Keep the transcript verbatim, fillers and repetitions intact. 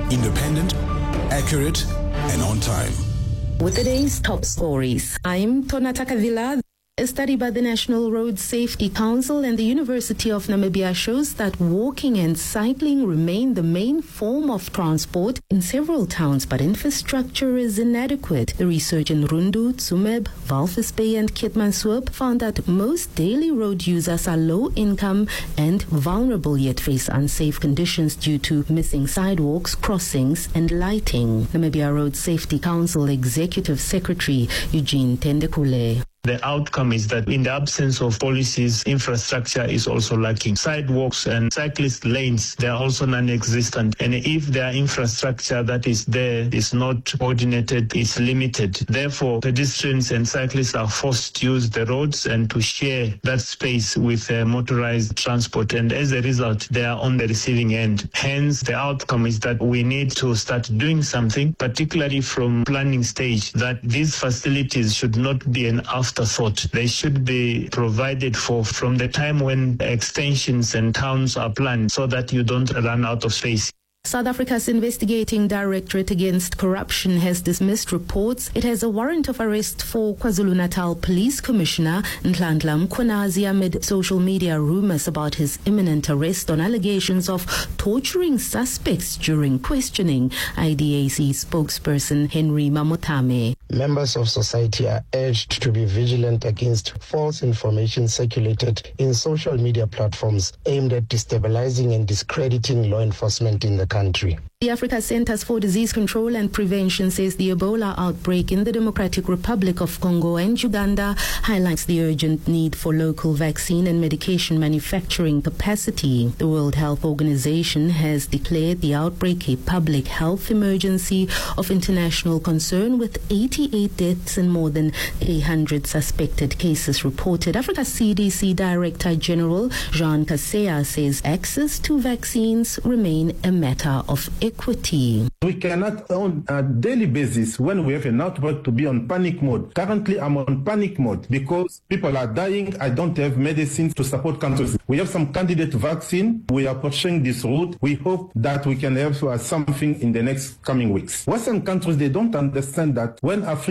Independent, accurate, and on time. With today's top stories, I'm Tonata Kavila. A study by the National Road Safety Council and the University of Namibia shows that walking and cycling remain the main form of transport in several towns, but infrastructure is inadequate. The research in Rundu, Tsumeb, Walvis Bay and Keetmanshoop found that most daily road users are low income and vulnerable, yet face unsafe conditions due to missing sidewalks, crossings and lighting. Namibia Road Safety Council Executive Secretary Eugene Tendekule. The outcome is that in the absence of policies, infrastructure is also lacking. Sidewalks and cyclist lanes, they are also non-existent. And if their infrastructure that is there is not coordinated, it's limited. Therefore, pedestrians and cyclists are forced to use the roads and to share that space with uh, motorized transport. And as a result, they are on the receiving end. Hence, the outcome is that we need to start doing something, particularly from planning stage, that these facilities should not be an after thought. They should be provided for from the time when extensions and towns are planned so that you don't run out of space. South Africa's investigating Directorate Against Corruption has dismissed reports it has a warrant of arrest for KwaZulu-Natal Police Commissioner Nhlanhla Mkhwanazi amid social media rumors about his imminent arrest on allegations of torturing suspects during questioning. I D A C spokesperson Henry Mamotame. Members of society are urged to be vigilant against false information circulated in social media platforms aimed at destabilizing and discrediting law enforcement in the country. The Africa Centers for Disease Control and Prevention says the Ebola outbreak in the Democratic Republic of Congo and Uganda highlights the urgent need for local vaccine and medication manufacturing capacity. The World Health Organization has declared the outbreak a public health emergency of international concern, with eighty-eight deaths and more than eight hundred suspected cases reported. Africa C D C Director General Jean Kaseya says access to vaccines remain a matter of equity. We cannot on a daily basis, when we have an outbreak, to be on panic mode. Currently, I'm on panic mode because people are dying. I don't have medicines to support countries. We have some candidate vaccine. We are pursuing this route. We hope that we can have something in the next coming weeks. Western countries, they don't understand that when Africa